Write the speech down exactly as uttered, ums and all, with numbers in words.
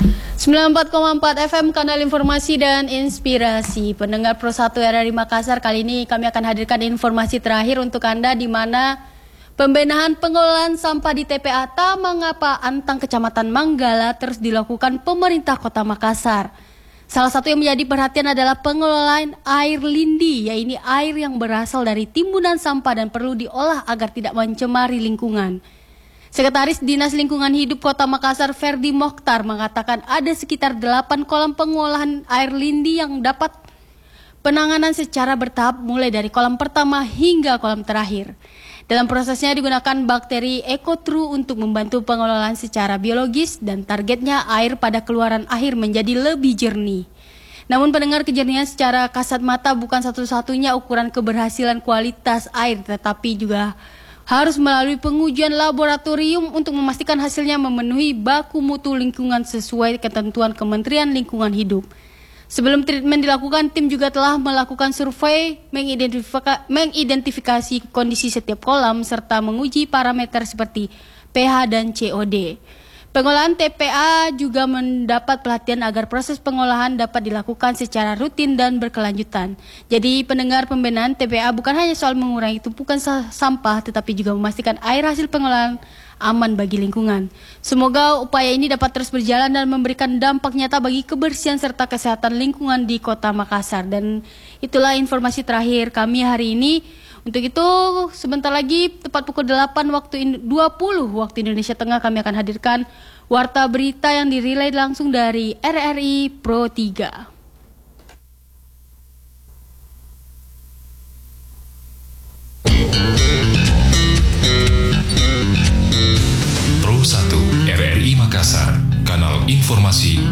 sembilan puluh empat koma empat F M Kanal Informasi dan Inspirasi. Pendengar Pro satu R R I Makassar, kali ini kami akan hadirkan informasi terakhir untuk Anda di mana pembenahan pengelolaan sampah di T P A Tamangapa Antang Kecamatan Manggala terus dilakukan pemerintah Kota Makassar. Salah satu yang menjadi perhatian adalah pengelolaan air lindi, yaitu air yang berasal dari timbunan sampah dan perlu diolah agar tidak mencemari lingkungan. Sekretaris Dinas Lingkungan Hidup Kota Makassar, Ferdi Mokhtar, mengatakan ada sekitar delapan kolam pengolahan air lindi yang dapat penanganan secara bertahap mulai dari kolam pertama hingga kolam terakhir. Dalam prosesnya digunakan bakteri EcoTrue untuk membantu pengelolaan secara biologis dan targetnya air pada keluaran akhir menjadi lebih jernih. Namun pendengar, kejernihan secara kasat mata bukan satu-satunya ukuran keberhasilan kualitas air, tetapi juga harus melalui pengujian laboratorium untuk memastikan hasilnya memenuhi baku mutu lingkungan sesuai ketentuan Kementerian Lingkungan Hidup. Sebelum treatment dilakukan, tim juga telah melakukan survei, mengidentifika- mengidentifikasi kondisi setiap kolam, serta menguji parameter seperti pH dan C O D. Pengolahan T P A juga mendapat pelatihan agar proses pengolahan dapat dilakukan secara rutin dan berkelanjutan. Jadi pendengar, pembenahan T P A bukan hanya soal mengurangi tumpukan sampah, tetapi juga memastikan air hasil pengolahan aman bagi lingkungan. Semoga upaya ini dapat terus berjalan dan memberikan dampak nyata bagi kebersihan serta kesehatan lingkungan di Kota Makassar. Dan itulah informasi terakhir kami hari ini. Untuk itu, sebentar lagi tepat pukul delapan waktu dua puluh waktu Indonesia Tengah kami akan hadirkan warta berita yang dirilai langsung dari R R I Pro tiga. Pro satu R R I Makassar, kanal informasi